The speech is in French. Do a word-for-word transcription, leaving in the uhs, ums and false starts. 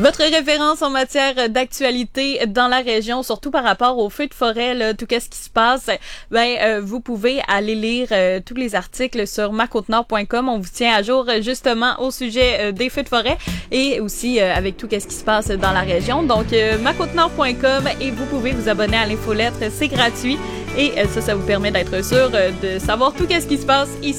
Votre référence en matière d'actualité dans la région, surtout par rapport aux feux de forêt, là, tout qu'est-ce qui se passe, ben euh, vous pouvez aller lire euh, tous les articles sur ma côte nord point com. On vous tient à jour euh, justement au sujet euh, des feux de forêt et aussi euh, avec tout qu'est-ce qui se passe dans la région. Donc euh, ma côte nord point com et vous pouvez vous abonner à l'infolettre, c'est gratuit et euh, ça, ça vous permet d'être sûr euh, de savoir tout qu'est-ce qui se passe ici